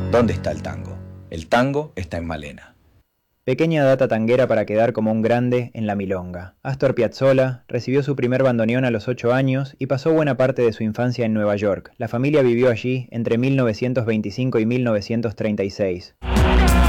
¿Dónde está el tango? El tango está en Malena. Pequeña data tanguera para quedar como un grande en la milonga. Astor Piazzolla recibió su primer bandoneón a los 8 años y pasó buena parte de su infancia en Nueva York. La familia vivió allí entre 1925 y 1936.